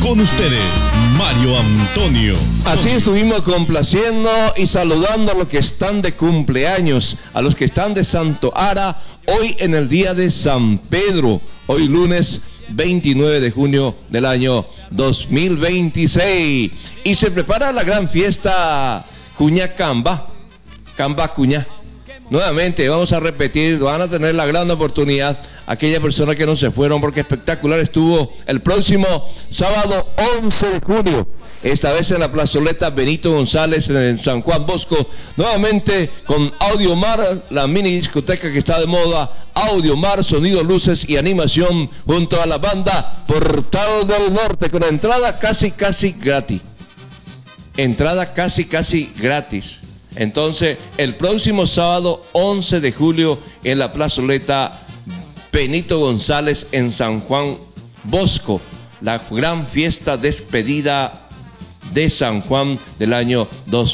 Con ustedes, Mario Antonio. Así estuvimos complaciendo y saludando a los que están de cumpleaños, a los que están de Santo Ara, hoy en el día de San Pedro, hoy lunes 29 de junio del año 2026. Y se prepara la gran fiesta Cuña Camba Cuña. Nuevamente vamos a repetir, van a tener la gran oportunidad aquellas personas que no se fueron, porque espectacular estuvo el próximo sábado 11 de junio, esta vez en la plazoleta Benito González en San Juan Bosco, nuevamente con Audiomar, la mini discoteca que está de moda, Audiomar, sonido, luces y animación, junto a la banda Portal del Norte, con entrada casi gratis. Entrada casi gratis. Entonces, el próximo sábado 11 de julio en la plazoleta Benito González en San Juan Bosco, la gran fiesta despedida de San Juan del año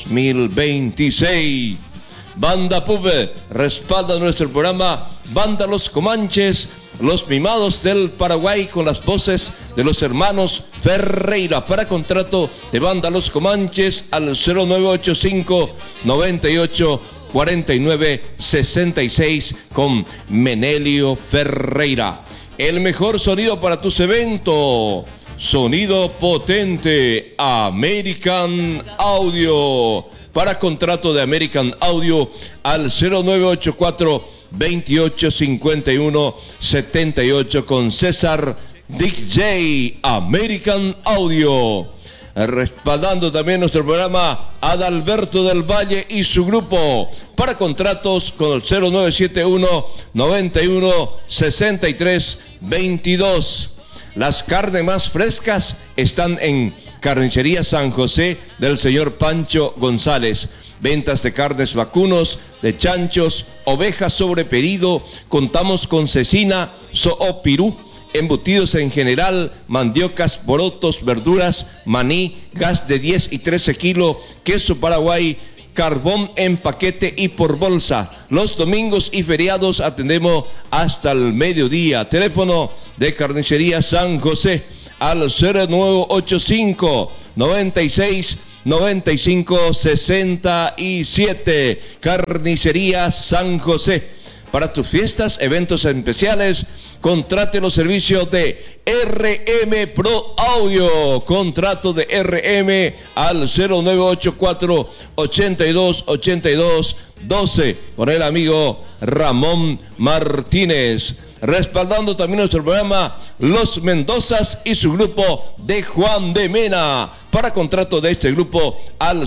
2026. Banda Pube respalda nuestro programa, Banda Los Comanches, los mimados del Paraguay, con las voces de los hermanos Ferreira. Para contrato de Banda Los Comanches al 0985 98 49 66 con Menelio Ferreira. El mejor sonido para tus eventos, sonido potente, American Audio. Para contrato de American Audio al 0984 28 51 78 con César DJ American Audio. Respaldando también nuestro programa Adalberto del Valle y su grupo. Para contratos con el 0971 91 63 22. Las carnes más frescas están en Carnicería San José del señor Pancho González. Ventas de carnes vacunos, de chanchos, ovejas sobre pedido. Contamos con cecina, soopirú, embutidos en general, mandiocas, porotos, verduras, maní, gas de 10 y 13 kilos, queso Paraguay, carbón en paquete y por bolsa. Los domingos y feriados atendemos hasta el mediodía. Teléfono de Carnicería San José al 0985 96 95 67. Carnicería San José. Para tus fiestas, eventos especiales, contrate los servicios de RM Pro Audio. Contrato de RM al 0984 82 82 12 con el amigo Ramón Martínez. Respaldando también nuestro programa Los Mendozas y su grupo de Juan de Mena. Para contrato de este grupo al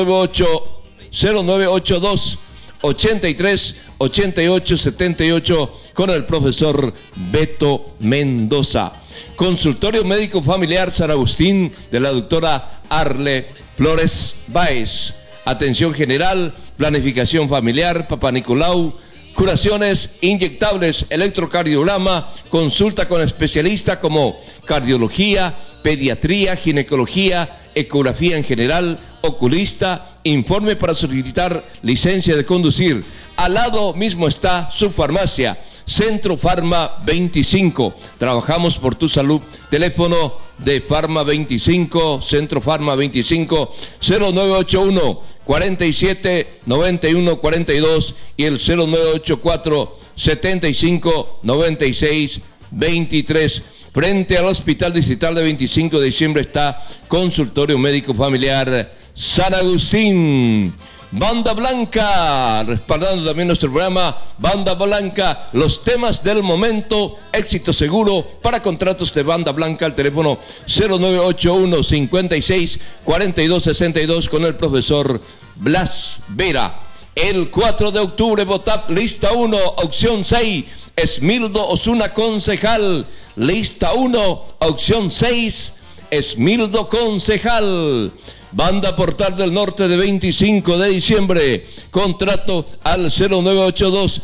0982 83 88 78 con el profesor Beto Mendoza. Consultorio Médico Familiar San Agustín de la doctora Arle Flores Báez. Atención general, planificación familiar, Papá Nicolau, curaciones, inyectables, electrocardiograma, consulta con especialistas como cardiología, pediatría, ginecología, ecografía en general, oculista, informe para solicitar licencia de conducir. Al lado mismo está su farmacia, Centro Farma 25. Trabajamos por tu salud. Teléfono de Farma 25, Centro Farma 25, 0981 47 91 42 y el 0984 75 96 23. Frente al Hospital Distrital de 25 de diciembre está Consultorio Médico Familiar San Agustín. Banda Blanca, respaldando también nuestro programa, Banda Blanca, los temas del momento, éxito seguro. Para contratos de Banda Blanca, el teléfono 0981 56 42 62 con el profesor Blas Vera. El 4 de octubre, Botap, lista 1, opción 6, Esmildo Osuna, concejal. Lista 1, opción 6, Esmildo, concejal. Banda Portal del Norte de 25 de diciembre. Contrato al 0982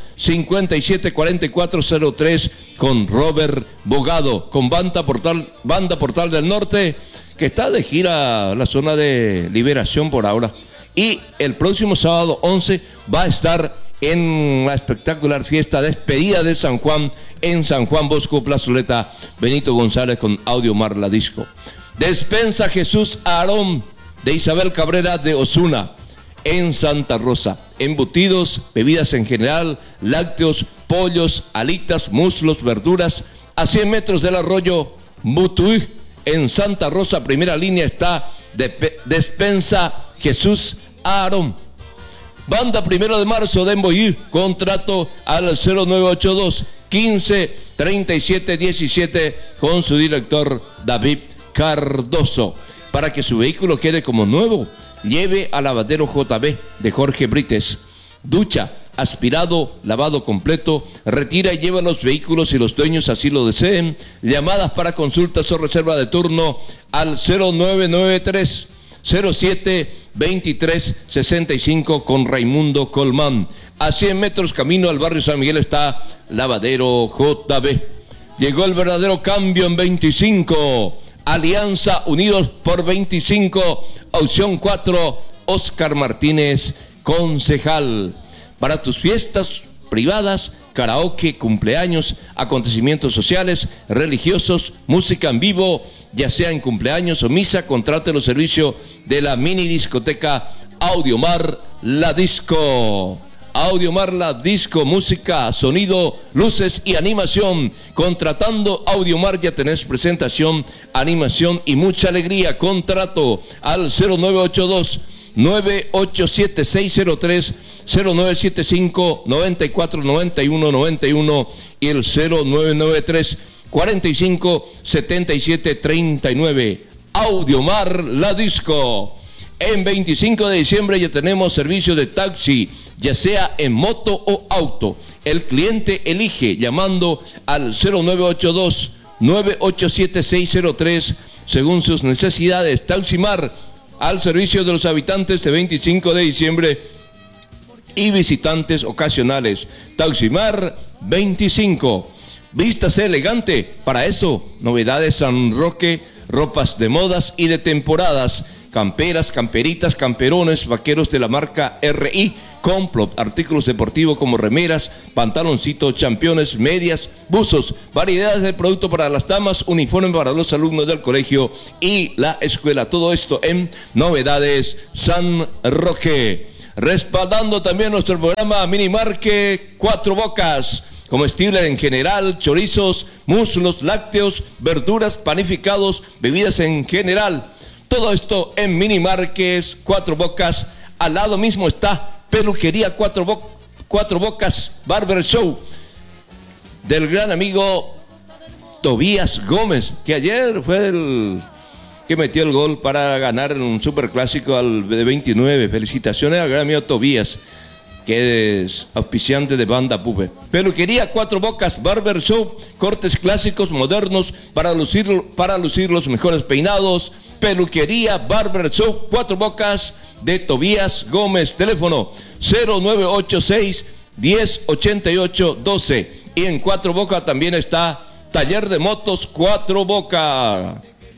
574403 con Robert Bogado. Con Banda Portal del Norte, que está de gira la zona de Liberación por ahora. Y el próximo sábado 11 va a estar en la espectacular fiesta despedida de San Juan en San Juan Bosco, plazoleta Benito González con Audiomar la Disco. Despensa Jesús Aarón de Isabel Cabrera de Osuna, en Santa Rosa. Embutidos, bebidas en general, lácteos, pollos, alitas, muslos, verduras. A 100 metros del arroyo Mutuí, en Santa Rosa, primera línea, está Despensa Jesús Aarón. Banda 1 de marzo de Emboyí, contrato al 0982 15 37 17 con su director David Cardoso. Para que su vehículo quede como nuevo, lleve a Lavadero JB de Jorge Brites. Ducha, aspirado, lavado completo, retira y lleva los vehículos si los dueños así lo deseen. Llamadas para consultas o reserva de turno al 0993 07 23 65 con Raimundo Colmán. A 100 metros camino al barrio San Miguel está Lavadero JB. Llegó el verdadero cambio en 25. Alianza Unidos por 25. Opción 4. Oscar Martínez, concejal. Para tus fiestas privadas, karaoke, cumpleaños, acontecimientos sociales, religiosos, música en vivo, ya sea en cumpleaños o misa, contrate los servicios de la mini discoteca Audiomar La Disco. Audiomar La Disco, música, sonido, luces y animación. Contratando Audiomar ya tenés presentación, animación y mucha alegría. Contrato al 0982 987 603 0975 94 91 91 y el 0993 45 77 39. Audiomar La Disco. En 25 de diciembre ya tenemos servicio de taxi, ya sea en moto o auto. El cliente elige llamando al 0982 987 603 según sus necesidades. Taximar, al servicio de los habitantes de 25 de diciembre y visitantes ocasionales. Taximar 25. Vístase elegante. Para eso, novedades San Roque, ropas de modas y de temporadas. Camperas, camperitas, camperones, vaqueros de la marca RI, Complot, artículos deportivos como remeras, pantaloncitos, championes, medias, buzos, variedades de producto para las damas, uniforme para los alumnos del colegio y la escuela. Todo esto en Novedades San Roque. Respaldando también nuestro programa Minimarket Cuatro Bocas. Comestible en general, chorizos, muslos, lácteos, verduras, panificados, bebidas en general. Todo esto en Minimarket Cuatro Bocas. Al lado mismo está Peluquería Cuatro Bocas Barber Show del gran amigo Tobías Gómez, que ayer fue el que metió el gol para ganar en un superclásico al de 29. Felicitaciones al gran amigo Tobías, que es auspiciante de Banda Pube. Peluquería Cuatro Bocas Barber Show, cortes clásicos, modernos, para lucir los mejores peinados. Peluquería Barber Show Cuatro Bocas de Tobías Gómez. Teléfono 0986 1088 12. Y en Cuatro Bocas también está Taller de Motos Cuatro Bocas.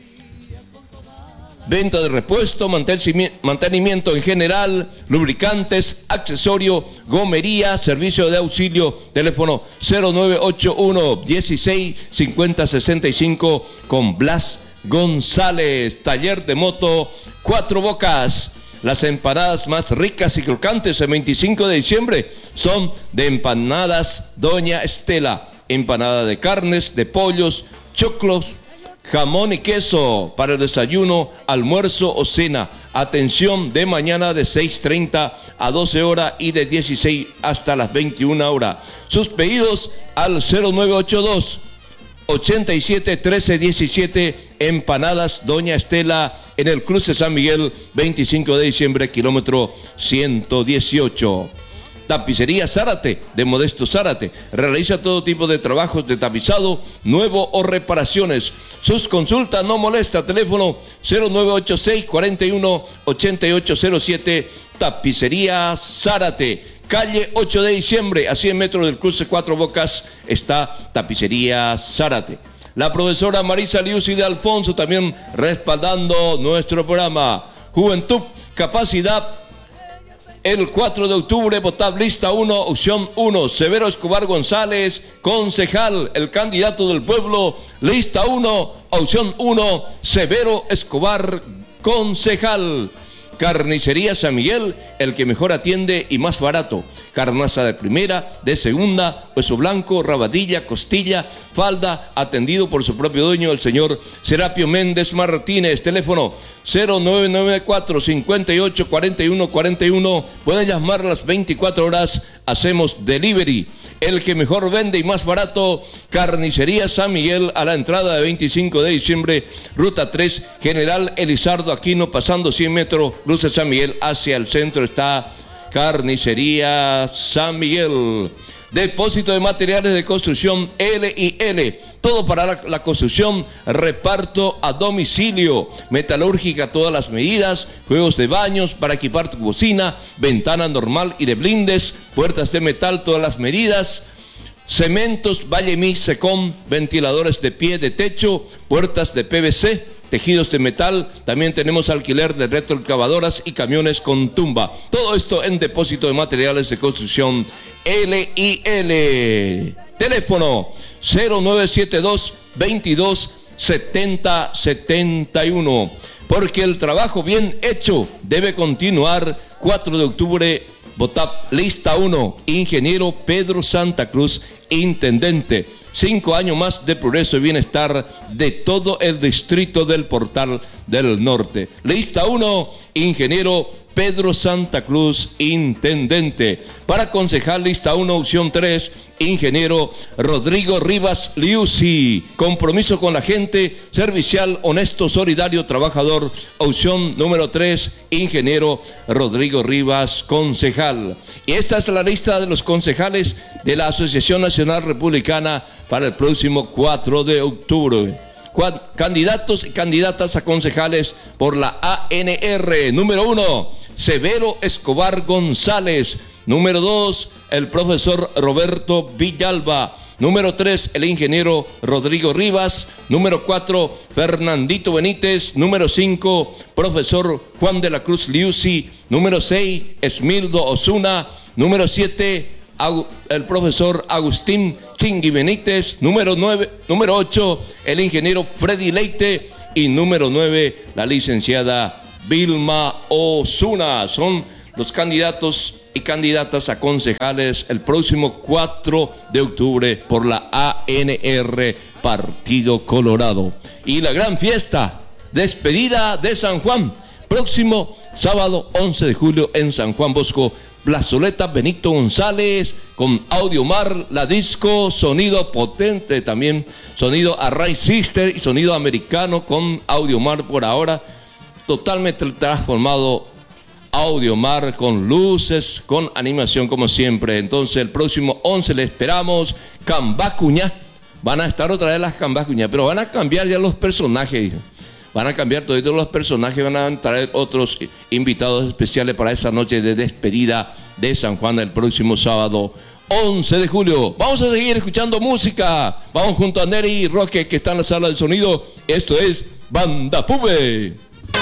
Venta de repuesto, mantenimiento en general, lubricantes, accesorio, gomería, servicio de auxilio. Teléfono 0981 16 50 65 con Blas González. Taller de moto Cuatro Bocas. Las empanadas más ricas y crocantes el 25 de diciembre son de Empanadas Doña Estela. Empanada de carnes, de pollos, choclos, jamón y queso para el desayuno, almuerzo o cena. Atención de mañana de 6:30 a 12 horas y de 16 hasta las 21 horas. Sus pedidos al 0982 87 13 17. Empanadas Doña Estela en el cruce San Miguel, 25 de diciembre, kilómetro 118. Tapicería Zárate, de Modesto Zárate. Realiza todo tipo de trabajos de tapizado, nuevo o reparaciones. Sus consultas no molesta. Teléfono 0986 41 8807. Tapicería Zárate. Calle 8 de diciembre, a 100 metros del cruce Cuatro Bocas, está Tapicería Zárate. La profesora Marisa Liuzzi de Alfonso también respaldando nuestro programa. Juventud, capacidad El 4 de octubre, votar lista 1, opción 1, Severo Escobar González, concejal, el candidato del pueblo, lista 1, opción 1, Severo Escobar, concejal. Carnicería San Miguel, el que mejor atiende y más barato. Carnaza de primera, de segunda, hueso blanco, rabadilla, costilla, falda, atendido por su propio dueño, el señor Serapio Méndez Martínez. Teléfono 0994-584141. Pueden llamar a las 24 horas, hacemos delivery. El que mejor vende y más barato, Carnicería San Miguel, a la entrada de 25 de diciembre, ruta 3, General Elizardo Aquino, pasando 100 metros, cruce San Miguel hacia el centro, está Carnicería San Miguel. Depósito de materiales de construcción L&L, todo para la construcción, reparto a domicilio, metalúrgica todas las medidas, juegos de baños para equipar tu cocina, ventana normal y de blindes, puertas de metal todas las medidas, cementos Vallemí Secom, ventiladores de pie de techo, puertas de PVC, tejidos de metal, también tenemos alquiler de retroexcavadoras y camiones con tumba. Todo esto en depósito de materiales de construcción L&L. Teléfono 0972 22 70 71. Porque el trabajo bien hecho debe continuar. 4 de octubre, VOTAP lista 1, ingeniero Pedro Santa Cruz, intendente. 5 años más de progreso y bienestar de todo el distrito del Portal del Norte. Lista 1, ingeniero Pedro Santa Cruz, intendente. Para concejal, lista 1, opción 3, ingeniero Rodrigo Rivas Liusi. Compromiso con la gente, servicial, honesto, solidario, trabajador. Opción número 3, ingeniero Rodrigo Rivas, concejal. Y esta es la lista de los concejales de la Asociación Nacional Republicana para el próximo 4 de octubre. Candidatos y candidatas a concejales por la ANR. Número 1, Severo Escobar González. Número 2, el profesor Roberto Villalba. Número 3, el ingeniero Rodrigo Rivas. Número 4, Fernandito Benítez. Número 5, profesor Juan de la Cruz Liusi. Número 6, Esmildo Osuna. Número 7, el profesor Agustín Chingui Benítez. Número 8, el ingeniero Freddy Leite. Y número 9, la licenciada Vilma Osuna. Son los candidatos y candidatas a concejales el próximo 4 de octubre por la ANR Partido Colorado. Y la gran fiesta, despedida de San Juan, próximo sábado 11 de julio en San Juan Bosco, Plazoleta Benito González, con Audiomar, la disco, sonido potente también, sonido Array Sister y sonido americano con Audiomar por ahora, totalmente transformado Audiomar, con luces, con animación como siempre. Entonces el próximo 11 le esperamos. Cambacuña, van a estar otra vez las Cambacuña, pero van a cambiar ya los personajes. Van a cambiar todos los personajes, van a traer otros invitados especiales para esa noche de despedida de San Juan el próximo sábado 11 de julio. Vamos a seguir escuchando música. Vamos junto a Neri y Roque, que está en la sala del sonido. Esto es Banda Pube.